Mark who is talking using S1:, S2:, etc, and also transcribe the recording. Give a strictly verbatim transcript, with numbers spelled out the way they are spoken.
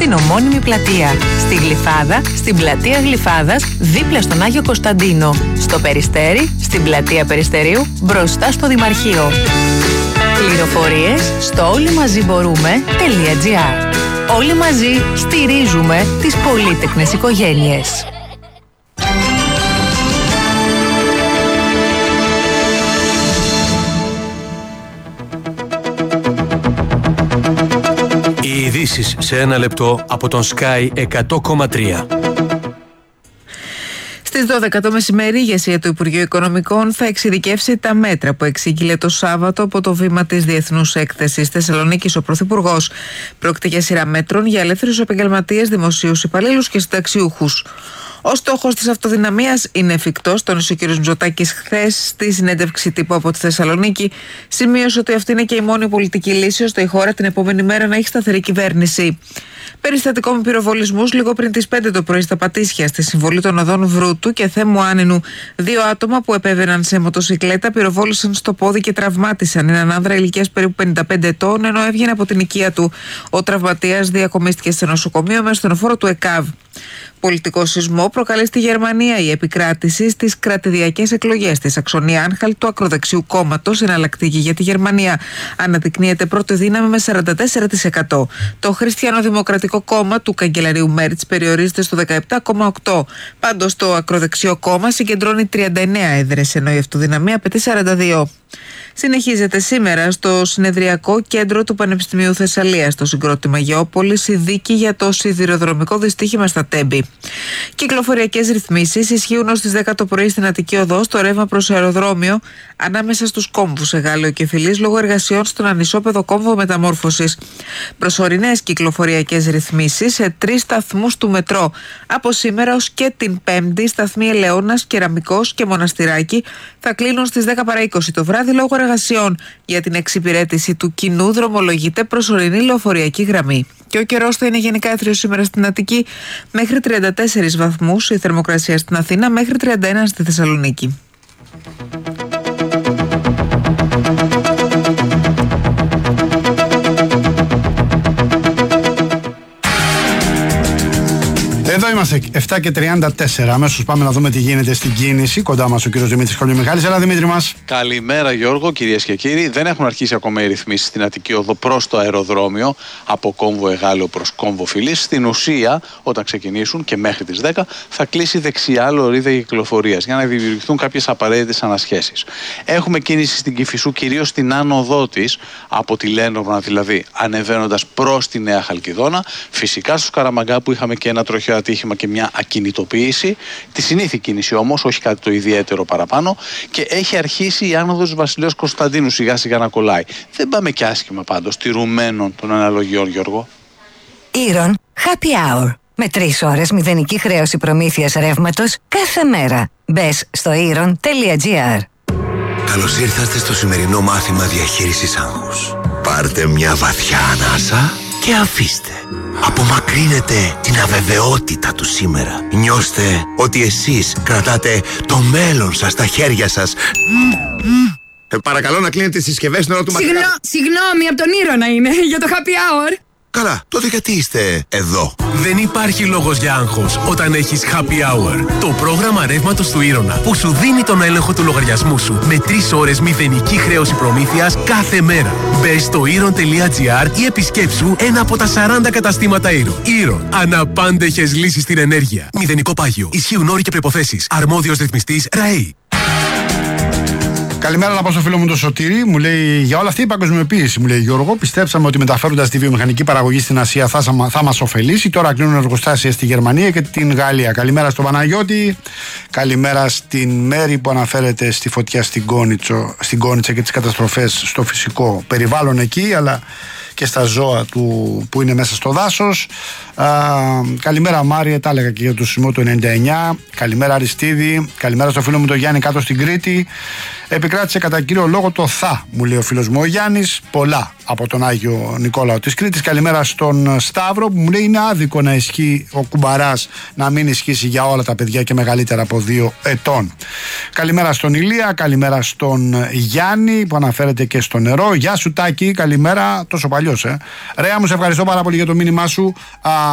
S1: στην ομώνυμη πλατεία. Στη Γλυφάδα, στην πλατεία Γλυφάδας, δίπλα στον Άγιο Κωνσταντίνο. Στο Περιστέρι, στην πλατεία Περιστερίου, μπροστά στο Δημαρχείο. Πληροφορίες στο όλοιμαζιμπορούμε.gr. Όλοι μαζί στηρίζουμε τις πολύτεκνες οικογένειες.
S2: Οι ειδήσεις σε ένα λεπτό από τον Sky εκατό κόμμα τρία.
S3: Στις δώδεκα το μεσημέρι, η ηγεσία του Υπουργείου Οικονομικών θα εξειδικεύσει τα μέτρα που εξήγηλε το Σάββατο από το βήμα της Διεθνούς Έκθεσης Θεσσαλονίκης ο Πρωθυπουργός. Πρόκειται για σειρά μέτρων για ελεύθερους επαγγελματίες, δημοσίους υπαλλήλους και συνταξιούχους. Ο στόχος της αυτοδυναμίας είναι εφικτός, τόνισε ο κ. Μητσοτάκης χθες στη συνέντευξη τύπου από τη Θεσσαλονίκη. Σημείωσε ότι αυτή είναι και η μόνη πολιτική λύση ώστε η χώρα την επόμενη μέρα να έχει σταθερή κυβέρνηση. Περιστατικό με πυροβολισμούς λίγο πριν τις πέντε το πρωί στα Πατήσια, στη συμβολή των οδών Βρούτου και Θέμου Άνινου. Δύο άτομα που επέβαιναν σε μοτοσικλέτα πυροβόλησαν στο πόδι και τραυμάτισαν έναν άνδρα ηλικίας περίπου πενήντα πέντε ετών, ενώ έβγαινε από την οικία του. Ο τραυματίας διακομίστηκε σε νοσοκομείο με ασθενοφόρο του ΕΚΑΒ. Πολιτικό σεισμό προκαλεί στη Γερμανία η επικράτηση στις κρατηδιακές εκλογές της Σαξονία-Άνχαλτ του ακροδεξιού κόμματος, εναλλακτική για τη Γερμανία. Αναδεικνύεται πρώτη δύναμη με σαράντα τέσσερα τοις εκατό. Το Χριστιανοδημοκρατικό κόμμα του καγκελαρίου Μέρτς περιορίζεται στο δεκαεπτά κόμμα οκτώ τοις εκατό. Πάντως το ακροδεξιό κόμμα συγκεντρώνει τριάντα εννέα έδρες, ενώ η αυτοδυναμία απαιτεί σαράντα δύο. Συνεχίζεται σήμερα στο συνεδριακό κέντρο του Πανεπιστημίου Θεσσαλίας, στο συγκρότημα Γεώπολης, η δίκη για το σιδηροδρομικό δυστύχημα στα Τέμπη. Κυκλοφοριακές ρυθμίσεις ισχύουν ως τις δέκα το πρωί στην Αττική Οδό, στο ρεύμα προς αεροδρόμιο, ανάμεσα στους κόμβους Εγάλεο και Φιλής, λόγω εργασιών στον ανισόπεδο κόμβο μεταμόρφωσης. Προσωρινές κυκλοφοριακές ρυθμίσεις σε τρεις σταθμούς του μετρό. Από σήμερα ως και την Πέμπτη, σταθμοί Ελαιώνας, Κεραμικός και Μοναστηράκι θα κλείνουν στις δέκα παρά είκοσι το βράδυ λόγω εργασιών. Για την εξυπηρέτηση του κοινού δρομολογείται προσωρινή λεωφορειακή γραμμή. Και ο καιρός θα είναι γενικά έθριος σήμερα στην Αττική, μέχρι τριάντα τέσσερις βαθμούς, η θερμοκρασία στην Αθήνα μέχρι τριάντα ένα στη Θεσσαλονίκη.
S4: Εδώ είμαστε, επτά και τριάντα τέσσερα. Αμέσως πάμε να δούμε τι γίνεται στην κίνηση. Κοντά μας ο κύριος Δημήτρης Χολιομιχάλης. Έλα, Δημήτρη μας.
S5: Καλημέρα, Γιώργο, κυρίες και κύριοι. Δεν έχουν αρχίσει ακόμα οι ρυθμίσεις στην Αττική Οδό προς το αεροδρόμιο, από κόμβο Εγάλεο προς κόμβο Φιλής. Στην ουσία, όταν ξεκινήσουν και μέχρι τις δέκα, θα κλείσει δεξιά λωρίδα κυκλοφορίας για να δημιουργηθούν κάποιες απαραίτητες ανασχέσεις. Έχουμε κίνηση στην Κηφισού, κυρίως στην άνοδό της, από τη Λένοβνα δηλαδή, ανεβαίνοντας προς τη Νέα Χαλκιδόνα. Φυσικά στους Καραμαγκά που είχαμε και ένα τροχαίο ατύχημα και μια ακινητοποίηση, τη συνήθη κίνηση όμως, όχι κάτι το ιδιαίτερο παραπάνω, και έχει αρχίσει η άνοδος Βασιλέως Κωνσταντίνου σιγά σιγά να κολλάει. Δεν πάμε και άσχημα πάντως, τηρουμένων των αναλογιών, Γιώργο.
S6: Ήρων Happy Hour. Με τρεις ώρες μηδενική χρέωση προμήθειας ρεύματος κάθε μέρα. Μπες στο ήρων τελεία τζι άρ.
S7: Καλώς ήρθατε στο σημερινό μάθημα διαχείρισης άγχους. Πάρτε μια βαθιά ανάσα και αφήστε. Απομακρύνετε την αβεβαιότητα του σήμερα. Νιώστε ότι εσείς κρατάτε το μέλλον σας στα χέρια σας. Ε, παρακαλώ να κλείνετε τις συσκευές στην ώρα του μαθήματος.
S8: Συγγνώ, συγγνώμη, από τον Ήρωνα είναι, για το happy hour.
S7: Καλά, τότε γιατί είστε εδώ?
S2: Δεν υπάρχει λόγος για άγχος όταν έχεις Happy Hour. Το πρόγραμμα ρεύματος του Ήρωνα που σου δίνει τον έλεγχο του λογαριασμού σου με τρεις ώρες μηδενική χρέωση προμήθειας κάθε μέρα. Μπες στο ήρων τελεία τζι άρ ή επισκέψου ένα από τα σαράντα καταστήματα Ήρων. Ήρων. Αναπάντεχες λύσεις στην ενέργεια. Μηδενικό πάγιο. Ισχύουν όροι και προϋποθέσεις. Αρμόδιος ρυθμιστής ΡΑΗ.
S4: Καλημέρα να πω στο φίλο μου τον Σωτήρη. Μου λέει για όλα αυτή η παγκοσμιοποίηση. Μου λέει Γιώργο, πιστέψαμε ότι μεταφέροντας τη βιομηχανική παραγωγή στην Ασία θα, θα μας ωφελήσει. Τώρα κλείνουν εργοστάσια στη Γερμανία και την Γαλλία. Καλημέρα στον Παναγιώτη. Καλημέρα στην Μέρη που αναφέρεται στη φωτιά στην, Κόνιτσο, στην Κόνιτσα και τις καταστροφές στο φυσικό περιβάλλον εκεί, αλλά και στα ζώα του που είναι μέσα στο δάσος. Α, καλημέρα Μάρια, τα έλεγα και για το σεισμό του ενενήντα εννιά. Καλημέρα Αριστίδη. Καλημέρα στο φίλο μου τον Γιάννη κάτω στην Κρήτη. Επικράτησε κατά κύριο λόγο το θα, μου λέει ο φίλος μου ο Γιάννης. Πολλά από τον Άγιο Νικόλαο της Κρήτης. Καλημέρα στον Σταύρο που μου λέει είναι άδικο να ισχύει ο κουμπαράς, να μην ισχύσει για όλα τα παιδιά και μεγαλύτερα από δύο ετών. Καλημέρα στον Ηλία, καλημέρα στον Γιάννη που αναφέρεται και στο νερό. Γεια σου Τάκη, καλημέρα, τόσο παλιός ε. Ρέα μου, σε ευχαριστώ πάρα πολύ για το μήνυμά σου.